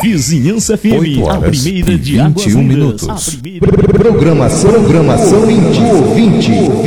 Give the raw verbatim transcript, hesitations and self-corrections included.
Vizinhança F M, a primeira de Águas vinte e um Lindas. minutos. A primeira... Programação, programação ouvinte.